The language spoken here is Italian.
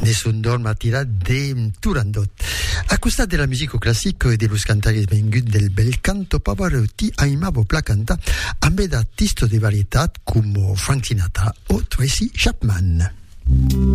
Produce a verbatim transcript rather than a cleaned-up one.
Nessun dorma tira de Turandot. A costat della musica classica e dello cantare vengut del bel canto Pavarotti animava la canta amb d'artisti de varietat come Frank Sinatra o Tracy Chapman.